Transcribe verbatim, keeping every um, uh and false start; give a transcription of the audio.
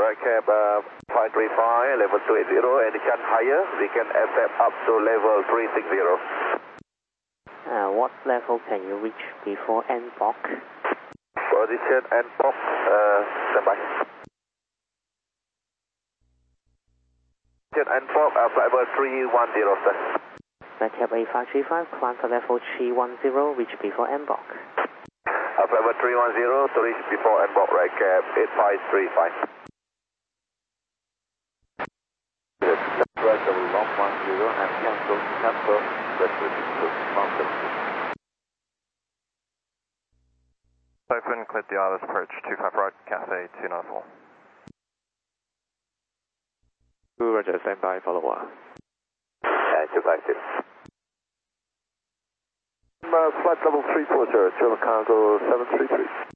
right cab, uh, five three five, level two eighty, and can higher, we can accept up to level three sixty. Uh, what level can you reach before N block? Position N block, uh, standby. Position N block, uh, flight level three one zero, sir. Red Cap A five three five, climb for level three one zero, reach before N block. Uh, flight level three one zero, to reach before N block, right cab, eight five three five. Right, double long one zero, and cancel, cancel, request, mountain. Open, cleared the Isles approach two five right, Cathay two nine four. two Roger, stand by, follow up. And two five two. Uh, flight level three four zero, German cargo seven three three.